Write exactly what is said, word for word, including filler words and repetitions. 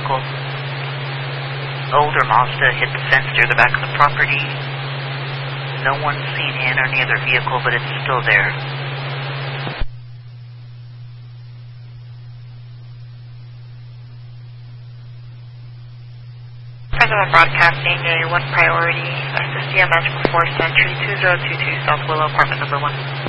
vehicle. Older Mazda hit the fence through the back of the property. No one's seen in or near their vehicle, but it's still there. President broadcasting a one priority, assist C M S for Century two zero two two South Willow, apartment number one.